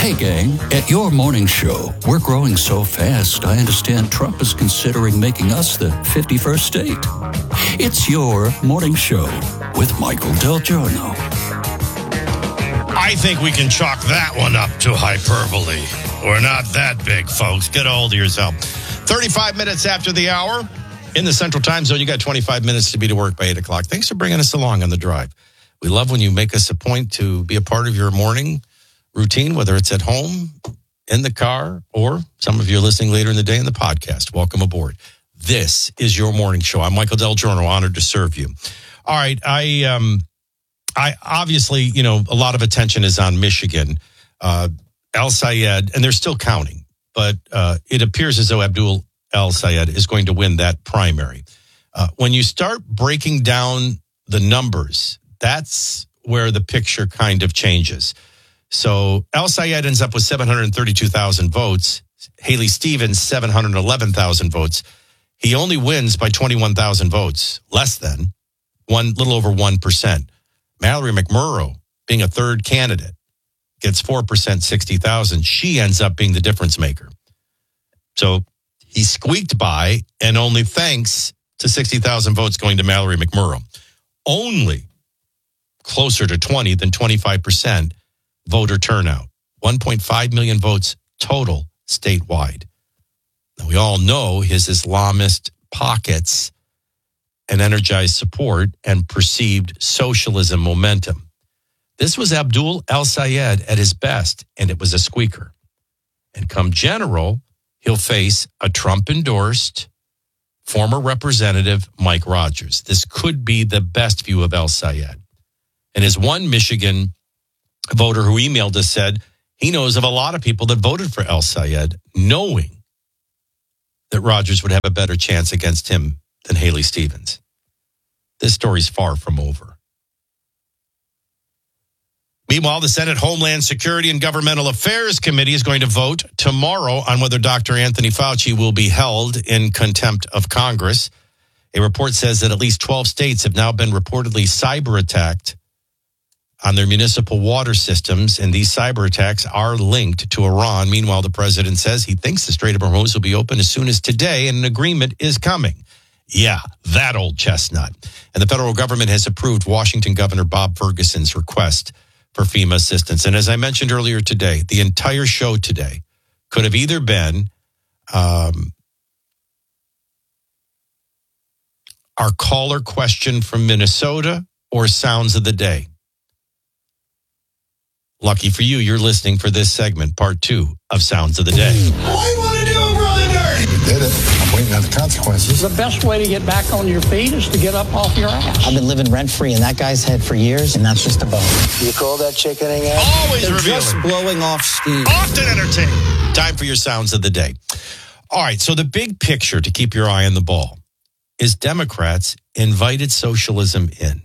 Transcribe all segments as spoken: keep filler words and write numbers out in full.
Hey, gang, at your morning show, we're growing so fast, I understand Trump is considering making us the fifty-first state. It's your morning show with Michael Del Giorno. I think we can chalk that one up to hyperbole. We're not that big, folks. Get a hold of yourself. thirty-five minutes after the hour in the Central Time Zone. You got twenty-five minutes to be to work by eight o'clock. Thanks for bringing us along on the drive. We love when you make us a point to be a part of your morning routine, whether it's at home, in the car, or some of you are listening later in the day in the podcast. Welcome aboard. This is your morning show. I'm Michael Del Giorno, honored to serve you. All right, I um, I obviously, you know, a lot of attention is on Michigan. Uh, El-Sayed, and they're still counting, but uh, it appears as though Abdul El-Sayed is going to win that primary. Uh, when you start breaking down the numbers, that's where the picture kind of changes. So El-Sayed ends up with seven hundred thirty-two thousand votes. Haley Stevens, seven hundred eleven thousand votes. He only wins by twenty-one thousand votes, less than one, little over one percent. Mallory McMurrow, being a third candidate, gets four percent, sixty thousand. She ends up being the difference maker. So he squeaked by, and only thanks to sixty thousand votes going to Mallory McMurrow. Only closer to twenty than twenty-five percent voter turnout. one point five million votes total statewide. Now, we all know his Islamist pockets and energized support and perceived socialism momentum. This was Abdul El-Sayed at his best, and it was a squeaker. And come general, he'll face a Trump-endorsed former Representative Mike Rogers. This could be the best view of El-Sayed. And as one Michigan voter who emailed us said, he knows of a lot of people that voted for El-Sayed, knowing that Rogers would have a better chance against him than Haley Stevens. This story's far from over. Meanwhile, the Senate Homeland Security and Governmental Affairs Committee is going to vote tomorrow on whether Doctor Anthony Fauci will be held in contempt of Congress. A report says that at least twelve states have now been reportedly cyber attacked on their municipal water systems, and these cyber attacks are linked to Iran. Meanwhile, the president says he thinks the Strait of Hormuz will be open as soon as today, and an agreement is coming. Yeah, that old chestnut. And the federal government has approved Washington Governor Bob Ferguson's request for FEMA assistance. And as I mentioned earlier today, the entire show today could have either been um, our caller question from Minnesota or Sounds of the Day. Lucky for you, you're listening for this segment, part two of Sounds of the Day. I want to do it, brother dirty. You did it. I'm waiting on the consequences. The best way to get back on your feet is to get up off your ass. I've been living rent-free in that guy's head for years, and that's just a bone. You call that chickening out? Always They're revealing. just blowing off steam. Often entertaining. Time for your Sounds of the Day. All right, so the big picture to keep your eye on the ball is Democrats invited socialism in.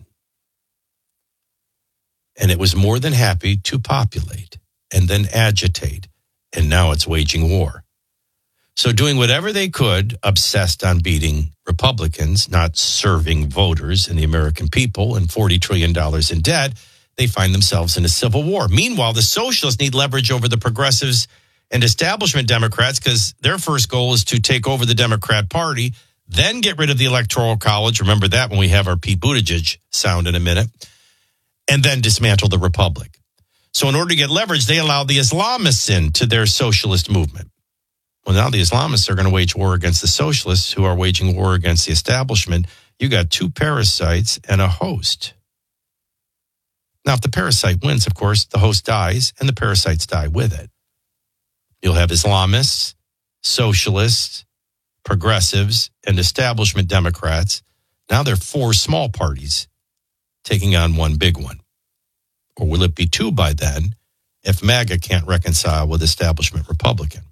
And it was more than happy to populate and then agitate. And now it's waging war. So doing whatever they could, obsessed on beating Republicans, not serving voters and the American people, and forty trillion dollars in debt, they find themselves in a civil war. Meanwhile, the socialists need leverage over the progressives and establishment Democrats because their first goal is to take over the Democrat Party, then get rid of the Electoral College. Remember that when we have our Pete Buttigieg sound in a minute. And then dismantle the Republic. So in order to get leverage, they allowed the Islamists into their socialist movement. Well, now the Islamists are going to wage war against the socialists who are waging war against the establishment. You got two parasites and a host. Now, if the parasite wins, of course, the host dies and the parasites die with it. You'll have Islamists, socialists, progressives, and establishment Democrats. Now there are four small parties taking on one big one. Or will it be two by then if MAGA can't reconcile with establishment Republican?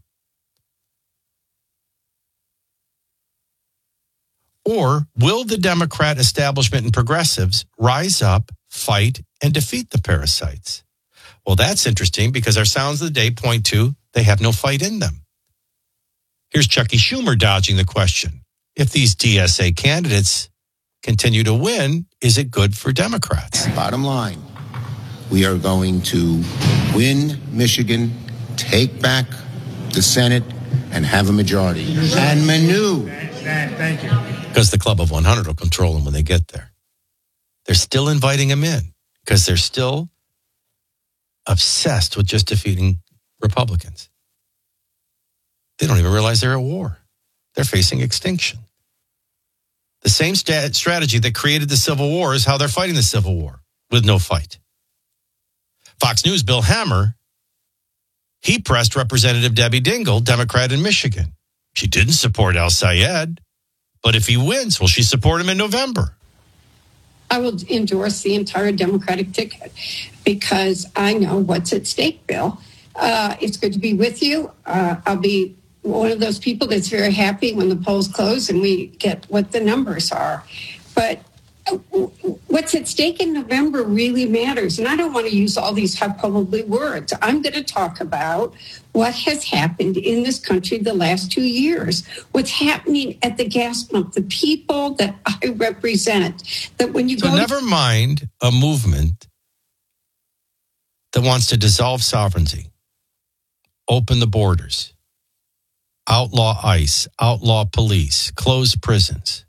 Or will the Democrat establishment and progressives rise up, fight, and defeat the parasites? Well, that's interesting because our Sounds of the Day point to they have no fight in them. Here's Chucky Schumer dodging the question. If these D S A candidates continue to win, is it good for Democrats? Bottom line, we are going to win Michigan take back the Senate and have a majority. And Manu. Thank you. Because the Club of one hundred will control them when they get there. They're still inviting them in because they're still obsessed with just defeating Republicans. They don't even realize they're at war. They're facing extinction. The same st- strategy that created the Civil War is how they're fighting the Civil War, with no fight. Fox News' Bill Hammer, he pressed Representative Debbie Dingell, Democrat in Michigan. She didn't support Al Sayed, but if he wins, will she support him in November? I will endorse the entire Democratic ticket because I know what's at stake, Bill. Uh, it's good to be with you. Uh, I'll be one of those people that's very happy when the polls close and we get what the numbers are. But what's at stake in November really matters. And I don't want to use all these hyperbole words. I'm going to talk about what has happened in this country the last two years, what's happening at the gas pump, the people that I represent. That when you so go never to- mind a movement that wants to dissolve sovereignty, open the borders, outlaw ICE, outlaw police, close prisons,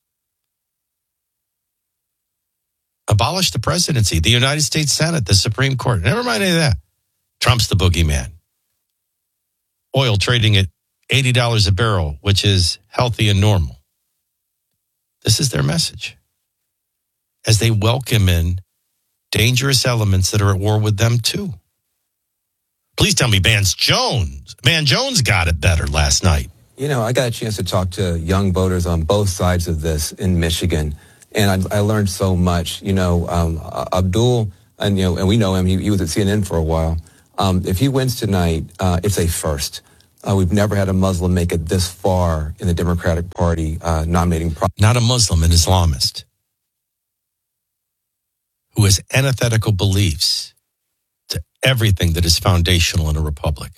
abolish the presidency, the United States Senate, the Supreme Court. Never mind any of that. Trump's the boogeyman. Oil trading at eighty dollars a barrel, which is healthy and normal. This is their message. As they welcome in dangerous elements that are at war with them too. Please tell me Van Jones. Van Jones got it better last night. You know, I got a chance to talk to young voters on both sides of this in Michigan. And I, I learned so much. You know, um, Abdul, and you know, and we know him. He, he was at C N N for a while. Um, if he wins tonight, uh, it's a first. Uh, we've never had a Muslim make it this far in the Democratic Party uh, nominating. Pro- Not a Muslim, an Islamist who has antithetical beliefs to everything that is foundational in a republic.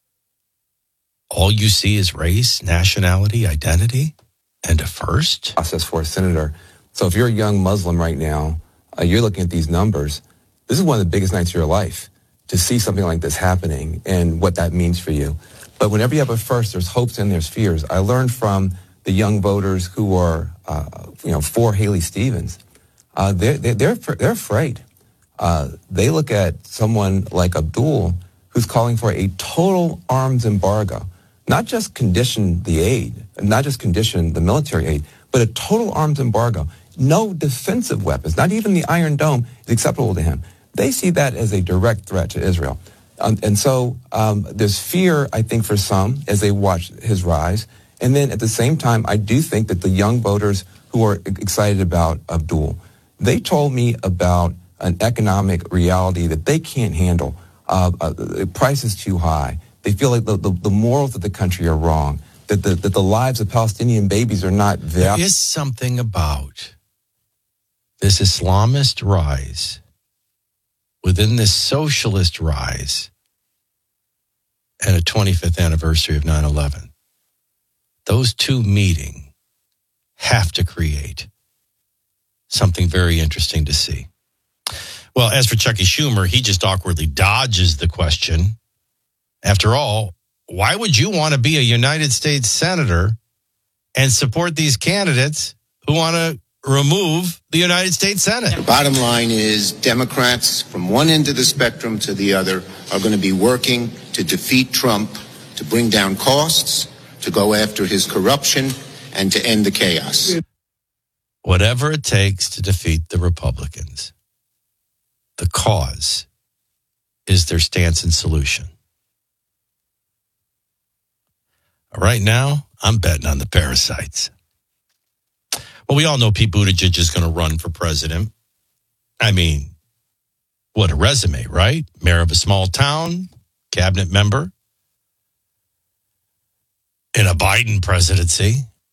All you see is race, nationality, identity, and a first process for a senator. So if you're a young Muslim right now, uh, you're looking at these numbers. This is one of the biggest nights of your life to see something like this happening and what that means for you. But whenever you have a first, there's hopes and there's fears. I learned from the young voters who are, uh, you know, for Haley Stevens. Uh, they're, they're, they're, they're afraid. Uh, they look at someone like Abdul who's calling for a total arms embargo, not just condition the aid, not just condition the military aid, but a total arms embargo. No defensive weapons, not even the Iron Dome, is acceptable to him. They see that as a direct threat to Israel. Um, and so um, there's fear, I think, for some as they watch his rise. And then at the same time, I do think that the young voters who are excited about Abdul, they told me about an economic reality that they can't handle. Uh, uh, the price is too high. They feel like the, the, the morals of the country are wrong, that the, that the lives of Palestinian babies are not valuable. There is something about this Islamist rise within this socialist rise and a twenty-fifth anniversary of nine eleven. Those two meeting have to create something very interesting to see. Well, as for Chucky Schumer, he just awkwardly dodges the question. After all, why would you want to be a United States senator and support these candidates who want to remove the United States Senate? The bottom line is Democrats from one end of the spectrum to the other are going to be working to defeat Trump, to bring down costs, to go after his corruption, and to end the chaos. Whatever it takes to defeat the Republicans. The cause is their stance and solution. Right now, I'm betting on the parasites. Well, we all know Pete Buttigieg is going to run for president. I mean, what a resume, right? Mayor of a small town, cabinet member in a Biden presidency.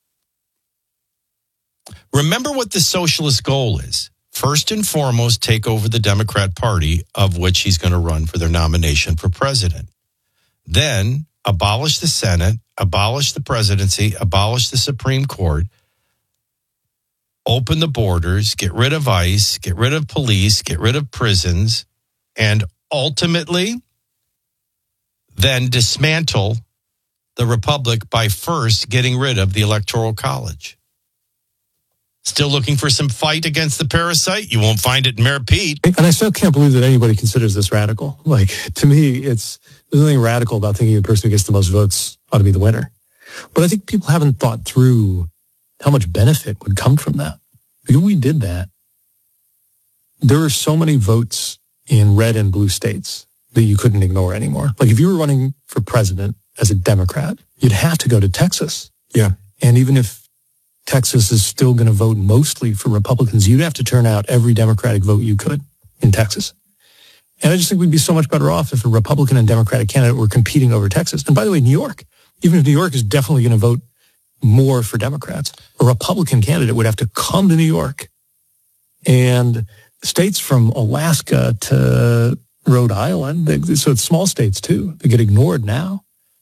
Remember what the socialist goal is. First and foremost, take over the Democrat Party, of which he's going to run for their nomination for president. Then abolish the Senate, abolish the presidency, abolish the Supreme Court, open the borders, get rid of ICE, get rid of police, get rid of prisons, and ultimately, then dismantle the republic by first getting rid of the Electoral College. Still looking for some fight against the parasite? You won't find it in Mayor Pete. And I still can't believe that anybody considers this radical. Like, to me, it's there's nothing radical about thinking the person who gets the most votes ought to be the winner. But I think people haven't thought through how much benefit would come from that. If we did that, there are so many votes in red and blue states that you couldn't ignore anymore. Like, if you were running for president as a Democrat, you'd have to go to Texas. Yeah. And even if Texas is still going to vote mostly for Republicans, you'd have to turn out every Democratic vote you could in Texas. And I just think we'd be so much better off if a Republican and Democratic candidate were competing over Texas. And by the way, New York, even if New York is definitely going to vote more for Democrats, a Republican candidate would have to come to New York. And states from Alaska to Rhode Island, they, so it's small states too, they get ignored now.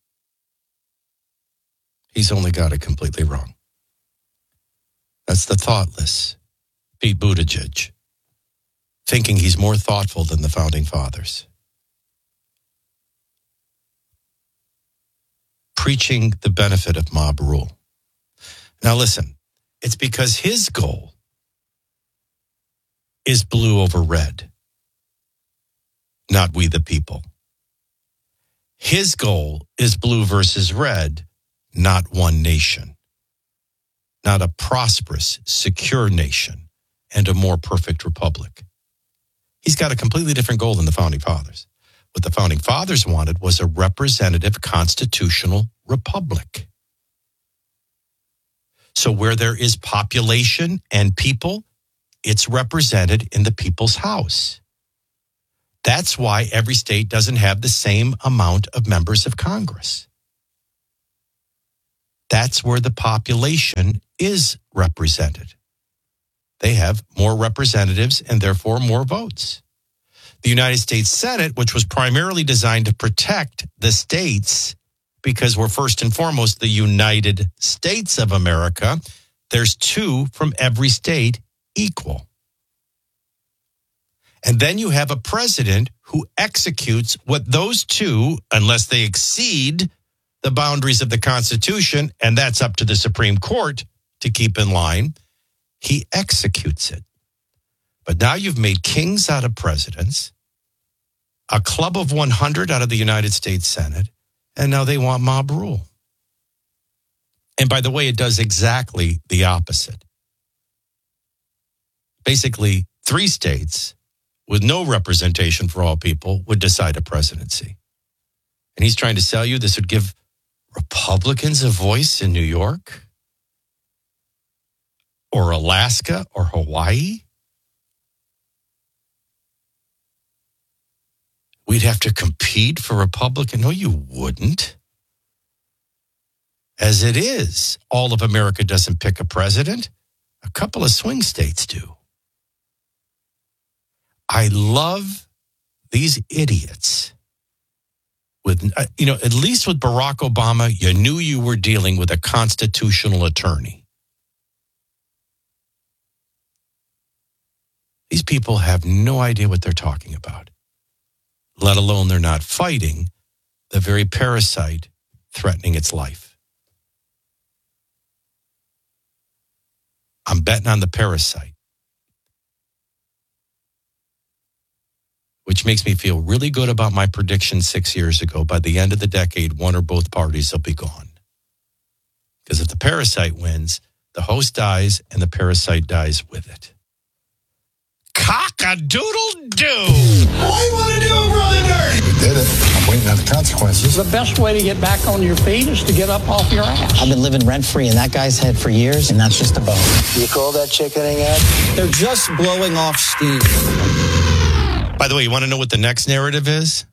He's only got it completely wrong. That's the thoughtless Pete Buttigieg, thinking he's more thoughtful than the Founding Fathers. Preaching the benefit of mob rule. Now listen, it's because his goal is blue over red, not we the people. His goal is blue versus red, not one nation, not a prosperous, secure nation and a more perfect republic. He's got a completely different goal than the Founding Fathers. What the Founding Fathers wanted was a representative constitutional republic. So where there is population and people, it's represented in the people's house. That's why every state doesn't have the same amount of members of Congress. That's where the population is represented. They have more representatives and therefore more votes. The United States Senate, which was primarily designed to protect the states, because we're first and foremost the United States of America, there's two from every state equal. And then you have a president who executes what those two, unless they exceed the boundaries of the Constitution, and that's up to the Supreme Court to keep in line, he executes it. But now you've made kings out of presidents, a club of one hundred out of the United States Senate, and now they want mob rule. And by the way, it does exactly the opposite. Basically, three states with no representation for all people would decide a presidency. And he's trying to sell you this would give Republicans a voice in New York or Alaska or Hawaii. We'd have to compete for Republican. No, you wouldn't. As it is, all of America doesn't pick a president. A couple of swing states do. I love these idiots. With, you know, at least with Barack Obama, you knew you were dealing with a constitutional attorney. These people have no idea what they're talking about, let alone they're not fighting the very parasite threatening its life. I'm betting on the parasite, which makes me feel really good about my prediction six years ago. By the end of the decade, one or both parties will be gone. Because if the parasite wins, the host dies and the parasite dies with it. Cock-a-doodle-doo! What do you want to do, Brother Dirty? We did it. I'm waiting on the consequences. The best way to get back on your feet is to get up off your ass. I've been living rent-free in that guy's head for years, and that's just a bonus. You call that chickening out? They're just blowing off steam. By the way, you want to know what the next narrative is?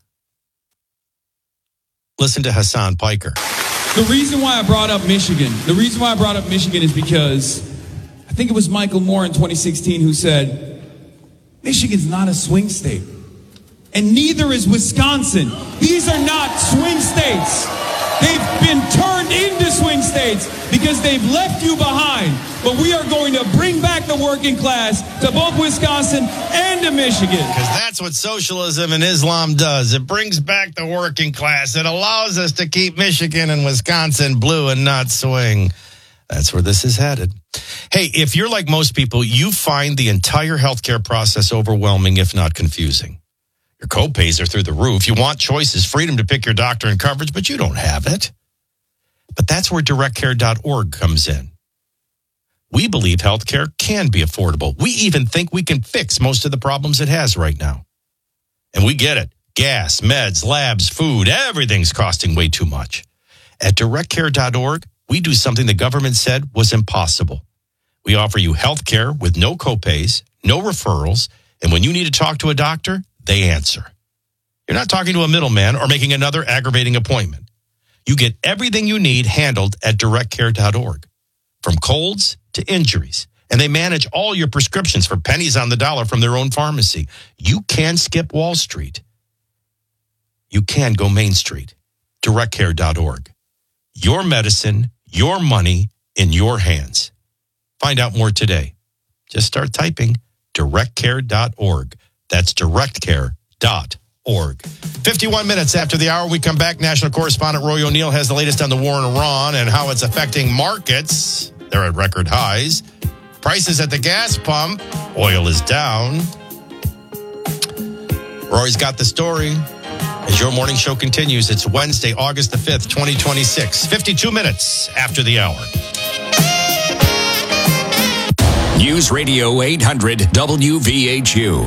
Listen to Hassan Piker. The reason why I brought up Michigan, the reason why I brought up Michigan is because I think it was Michael Moore in twenty sixteen who said, Michigan's not a swing state. And neither is Wisconsin. These are not swing states. They've been turned into swing states because they've left you behind. But we are going to bring back the working class to both Wisconsin and to Michigan. Because that's what socialism and Islam does. It brings back the working class. It allows us to keep Michigan and Wisconsin blue and not swing. That's where this is headed. Hey, if you're like most people, you find the entire healthcare process overwhelming, if not confusing. Your copays are through the roof. You want choices, freedom to pick your doctor and coverage, but you don't have it. But that's where direct care dot org comes in. We believe healthcare can be affordable. We even think we can fix most of the problems it has right now. And we get it. Gas, meds, labs, food, everything's costing way too much. At direct care dot org, we do something the government said was impossible. We offer you healthcare with no copays, no referrals, and when you need to talk to a doctor, they answer. You're not talking to a middleman or making another aggravating appointment. You get everything you need handled at direct care dot org, from colds to injuries, and they manage all your prescriptions for pennies on the dollar from their own pharmacy. You can skip Wall Street. You can go Main Street. direct care dot org. Your medicine, your money in your hands. Find out more today. Just start typing direct care dot org. That's direct care dot org. fifty-one minutes after the hour, we come back. National correspondent Roy O'Neill has the latest on the war in Iran and how it's affecting markets. They're at record highs. Prices at the gas pump. Oil is down. Roy's got the story. As your morning show continues, it's Wednesday, August the fifth, twenty twenty-six. fifty-two minutes after the hour. News Radio eight hundred W V H U.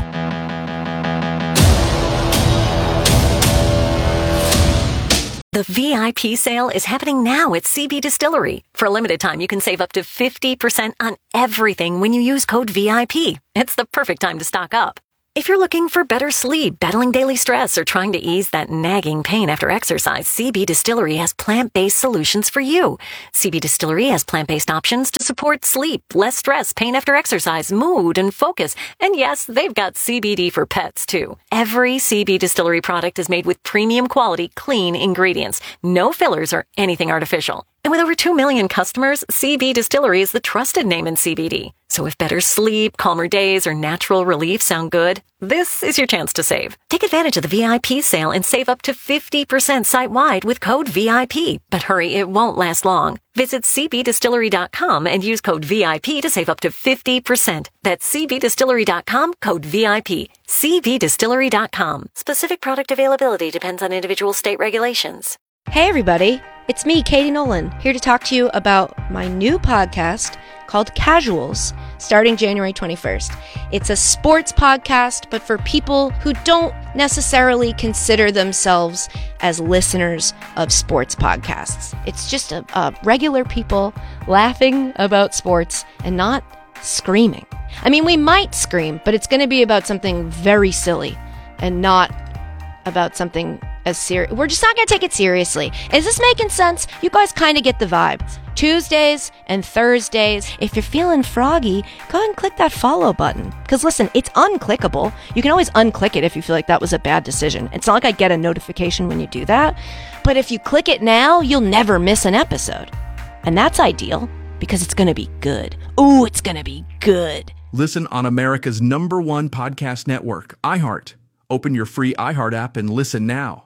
The V I P sale is happening now at C B Distillery. For a limited time, you can save up to fifty percent on everything when you use code V I P. It's the perfect time to stock up. If you're looking for better sleep, battling daily stress, or trying to ease that nagging pain after exercise, C B Distillery has plant-based solutions for you. C B Distillery has plant-based options to support sleep, less stress, pain after exercise, mood, and focus. And yes, they've got C B D for pets, too. Every C B Distillery product is made with premium quality, clean ingredients. No fillers or anything artificial. And with over two million customers, C B Distillery is the trusted name in C B D. So if better sleep, calmer days, or natural relief sound good, this is your chance to save. Take advantage of the V I P sale and save up to fifty percent site-wide with code V I P. But hurry, it won't last long. Visit C B distillery dot com and use code V I P to save up to fifty percent. That's C B distillery dot com, code V I P. C B distillery dot com. Specific product availability depends on individual state regulations. Hey everybody, it's me, Katie Nolan, here to talk to you about my new podcast called Casuals, starting January twenty-first. It's a sports podcast, but for people who don't necessarily consider themselves as listeners of sports podcasts. It's just a, a regular people laughing about sports and not screaming. I mean, we might scream, but it's going to be about something very silly and not about something as serious. We're just not going to take it seriously. Is this making sense? You guys kind of get the vibe. Tuesdays and Thursdays. If you're feeling froggy, go ahead and click that follow button. Because listen, it's unclickable. You can always unclick it if you feel like that was a bad decision. It's not like I get a notification when you do that. But if you click it now, you'll never miss an episode. And that's ideal because it's going to be good. Ooh, it's going to be good. Listen on America's number one podcast network, iHeart. Open your free iHeart app and listen now.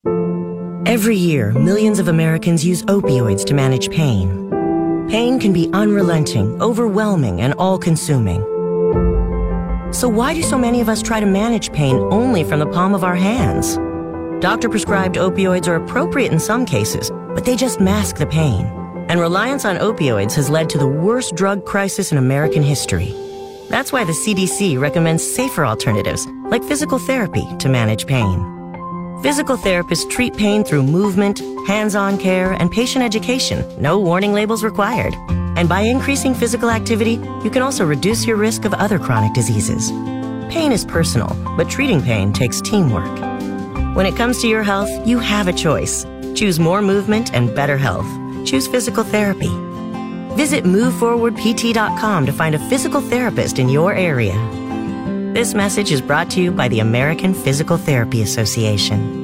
Every year, millions of Americans use opioids to manage pain. Pain can be unrelenting, overwhelming, and all-consuming. So why do so many of us try to manage pain only from the palm of our hands? Doctor-prescribed opioids are appropriate in some cases, but they just mask the pain. And reliance on opioids has led to the worst drug crisis in American history. That's why the C D C recommends safer alternatives, like physical therapy, to manage pain. Physical therapists treat pain through movement, hands-on care, and patient education. No warning labels required. And by increasing physical activity, you can also reduce your risk of other chronic diseases. Pain is personal, but treating pain takes teamwork. When it comes to your health, you have a choice. Choose more movement and better health. Choose physical therapy. Visit move forward P T dot com to find a physical therapist in your area. This message is brought to you by the American Physical Therapy Association.